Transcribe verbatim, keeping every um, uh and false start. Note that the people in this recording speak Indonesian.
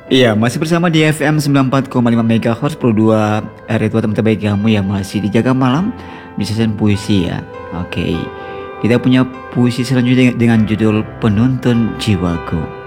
Iya, masih bersama di F M sembilan puluh empat koma lima MHz Pro dua Radio teman terbaik kamu yang masih dijaga malam di season puisi ya. Oke, kita punya puisi selanjutnya dengan judul Penuntun Jiwaku.